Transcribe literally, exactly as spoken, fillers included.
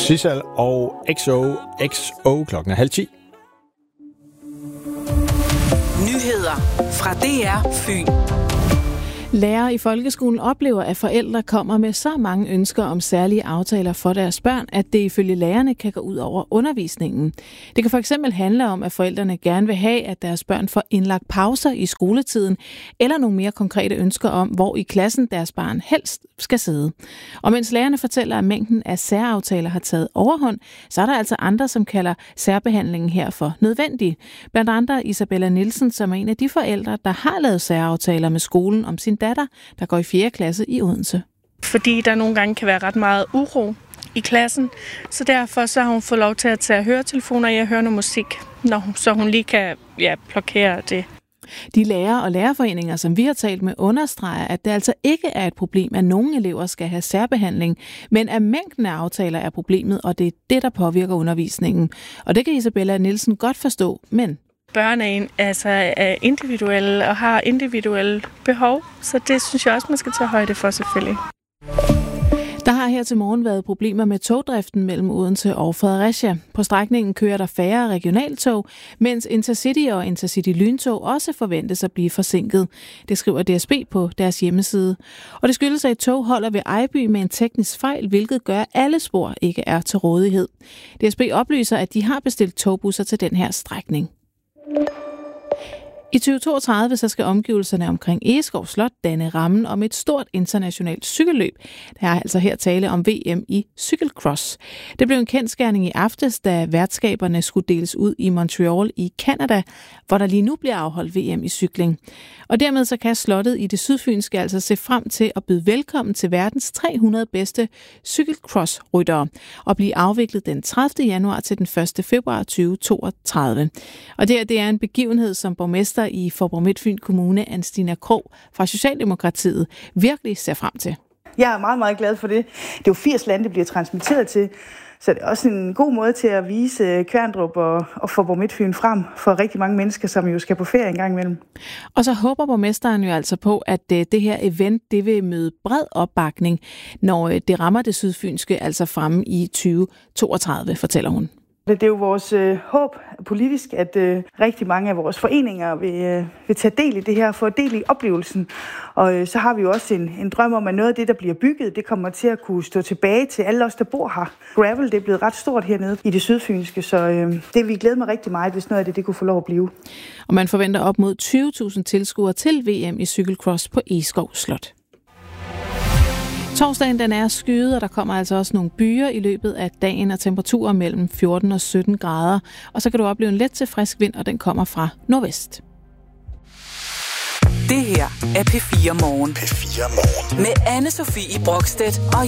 Sissal og X O X O klokken er halv ti. Nyheder fra D R Fyn. Lærere i folkeskolen oplever, at forældre kommer med så mange ønsker om særlige aftaler for deres børn, at det ifølge lærerne kan gå ud over undervisningen. Det kan for eksempel handle om, at forældrene gerne vil have, at deres børn får indlagt pauser i skoletiden, eller nogle mere konkrete ønsker om, hvor i klassen deres barn helst skal sidde. Og mens lærerne fortæller, at mængden af særaftaler har taget overhånd, så er der altså andre, som kalder særbehandlingen her for nødvendig. Blandt andre Isabella Nielsen, som er en af de forældre, der har lavet særaftaler med skolen om sin datter, der går i fjerde klasse i Odense. Fordi der nogle gange kan være ret meget uro i klassen, så derfor så har hun fået lov til at tage høretelefoner i at høre noget musik, når hun, så hun lige kan ja, blokere det. De lærere og lærerforeninger, som vi har talt med, understreger, at det altså ikke er et problem, at nogle elever skal have særbehandling, men at mængden af aftaler er problemet, og det er det, der påvirker undervisningen. Og det kan Isabella Nielsen godt forstå, men børn er, altså, er individuelle og har individuelle behov, så det synes jeg også, man skal tage højde for selvfølgelig. Der har her til morgen været problemer med togdriften mellem Odense og Fredericia. På strækningen kører der færre regionaltog, mens Intercity og Intercity lyntog også forventes at blive forsinket. Det skriver D S B på deres hjemmeside. Og det skyldes, at et tog holder ved Ejby med en teknisk fejl, hvilket gør, at alle spor ikke er til rådighed. D S B oplyser, at de har bestilt togbusser til den her strækning. I tyve toogtredive så skal omgivelserne omkring Egeskov Slot danne rammen om et stort internationalt cykelløb. Der er altså her tale om V M i cykelcross. Det blev en kendsgerning i aftes, da værtskaberne skulle deles ud i Montreal i Canada, hvor der lige nu bliver afholdt V M i cykling. Og dermed så kan slottet i det sydfynske altså se frem til at byde velkommen til verdens tre hundrede bedste cykelcross-ryttere og blive afviklet den tredivte januar til den første februar tyve toogtredive. Og det, her, det er en begivenhed, som borgmester i Faaborg-Midtfyn Kommune, Anstina Krog fra Socialdemokratiet, virkelig ser frem til. Jeg er meget, meget glad for det. Det er jo firs lande, det bliver transmitteret til, så det er også en god måde til at vise Kværndrup og, og Faaborg-Midtfyn frem for rigtig mange mennesker, som jo skal på ferie en gang imellem. Og så håber borgmesteren jo altså på, at det her event det vil møde bred opbakning, når det rammer det sydfynske, altså fremme i tyve toogtredive, fortæller hun. Det er jo vores øh, håb politisk, at øh, rigtig mange af vores foreninger vil, øh, vil tage del i det her, få del i oplevelsen. Og øh, så har vi jo også en, en drøm om, at noget af det, der bliver bygget, det kommer til at kunne stå tilbage til alle os, der bor her. Gravel, det er blevet ret stort hernede i det sydfynske, så øh, det vil glæde mig rigtig meget, hvis noget af det, det kunne få lov at blive. Og man forventer op mod tyve tusind tilskuere til V M i cykelcross på Egeskov Slot. Torsdagen den er skyet, og der kommer altså også nogle byer i løbet af dagen og temperaturer mellem fjorten og sytten grader. Og så kan du opleve en let til frisk vind, og den kommer fra nordvest. Det her er P fire Morgen. P fire Morgen. Med Anne Sofie Brokstedt og